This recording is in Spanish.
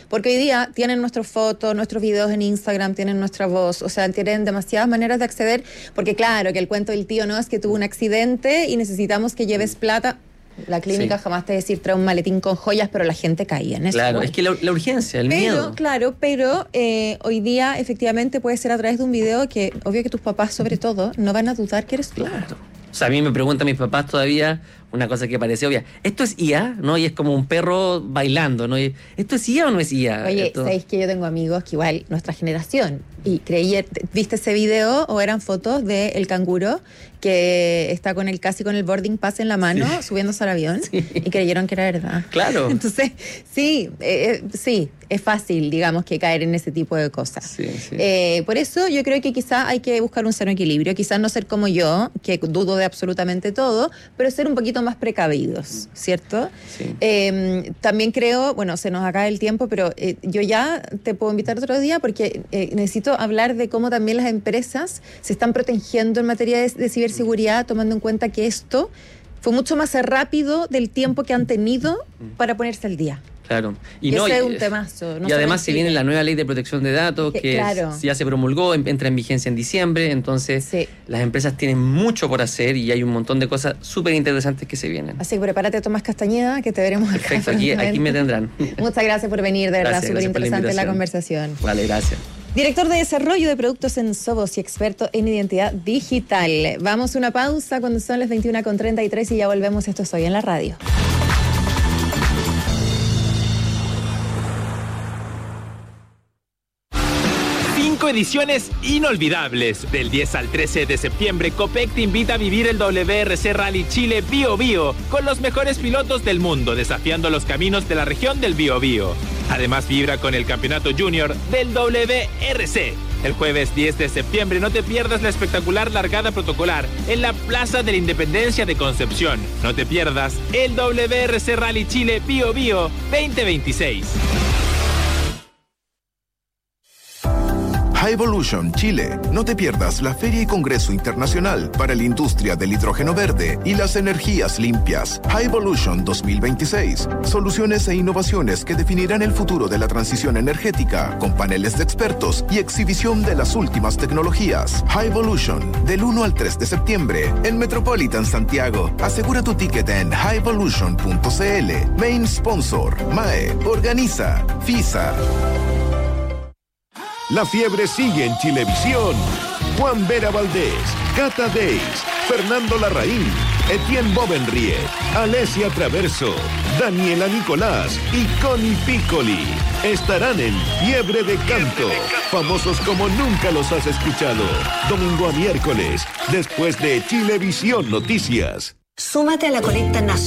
Porque hoy día tienen nuestras fotos, nuestros videos en Instagram, tienen nuestra voz, o sea, tienen demasiadas maneras de acceder, porque claro, que el cuento del tío no es que tuvo un accidente y necesitamos que lleves plata. La clínica jamás te decir trae un maletín con joyas, pero la gente caía en eso. Claro, es que la urgencia, el miedo. Claro, pero hoy día efectivamente puede ser a través de un video que, obvio que tus papás sobre todo, no van a dudar que eres tú. Claro. O sea, a mí me preguntan mis papás todavía una cosa que parece obvia. ¿Esto es IA? ¿No? Y es como un perro bailando, ¿no? Y, ¿esto es IA o no es IA? Oye, ¿sabéis que yo tengo amigos que igual, nuestra generación, y viste ese video o eran fotos del canguro que está casi con el boarding pass en la mano, subiéndose al avión, y creyeron que era verdad. Claro. Entonces, sí, es fácil, digamos, que caer en ese tipo de cosas. Por eso yo creo que quizás hay que buscar un sano equilibrio, quizás no ser como yo, que dudo de absolutamente todo, pero ser un poquito más precavidos, ¿cierto? Sí. También creo, bueno, se nos acaba el tiempo, pero yo ya te puedo invitar otro día porque necesito hablar de cómo también las empresas se están protegiendo en materia de ciberseguridad, tomando en cuenta que esto fue mucho más rápido del tiempo que han tenido para ponerse al día. Claro. Y ese es un temazo. Y además se viene la nueva ley de protección de datos que ya se promulgó, entra en vigencia en diciembre, entonces las empresas tienen mucho por hacer y hay un montón de cosas súper interesantes que se vienen. Así que prepárate, Tomás Castañeda, que te veremos acá. Perfecto, aquí me tendrán. Muchas gracias por venir, de verdad, súper interesante la conversación. Vale, gracias. Director de Desarrollo de Productos en Sovos y experto en identidad digital. Vamos a una pausa cuando son las 21:33 y ya volvemos. Esto es Hoy en la Radio. 5 ediciones inolvidables. Del 10 al 13 de septiembre, Copec te invita a vivir el WRC Rally Chile Bío Bío con los mejores pilotos del mundo, desafiando los caminos de la región del Bío Bío. Además, vibra con el campeonato junior del WRC. El jueves 10 de septiembre no te pierdas la espectacular largada protocolar en la Plaza de la Independencia de Concepción. No te pierdas el WRC Rally Chile Bío Bío 2026. Highvolution Chile. No te pierdas la Feria y Congreso Internacional para la Industria del Hidrógeno Verde y las Energías Limpias. Highvolution 2026. Soluciones e innovaciones que definirán el futuro de la transición energética, con paneles de expertos y exhibición de las últimas tecnologías. Highvolution, del 1 al 3 de septiembre, en Metropolitan Santiago. Asegura tu ticket en highvolution.cl. Main sponsor, MAE. Organiza, FISA. La fiebre sigue en Chilevisión. Juan Vera Valdés, Cata Deis, Fernando Larraín, Etienne Bovenriet, Alesia Traverso, Daniela Nicolás y Connie Piccoli estarán en Fiebre de Canto. Famosos como nunca los has escuchado. Domingo a miércoles, después de Chilevisión Noticias. Súmate a la colecta nacional